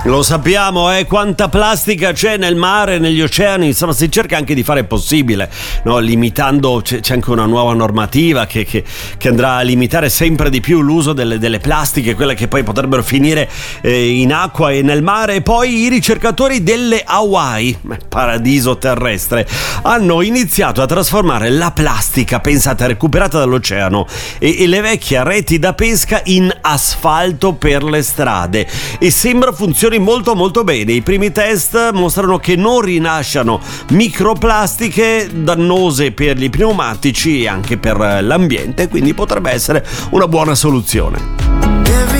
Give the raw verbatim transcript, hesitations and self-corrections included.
Lo sappiamo, eh, quanta plastica c'è nel mare, negli oceani, insomma si cerca anche di fare possibile, no? Limitando, c'è, c'è anche una nuova normativa che, che, che andrà a limitare sempre di più l'uso delle, delle plastiche, quelle che poi potrebbero finire eh, in acqua e nel mare. E poi i ricercatori delle Hawaii, paradiso terrestre, hanno iniziato a trasformare la plastica, pensate, recuperata dall'oceano e, e le vecchie reti da pesca in asfalto per le strade, e sembra funzioni molto molto bene. I primi test mostrano che non rinasciano microplastiche dannose per gli pneumatici e anche per l'ambiente, quindi potrebbe essere una buona soluzione.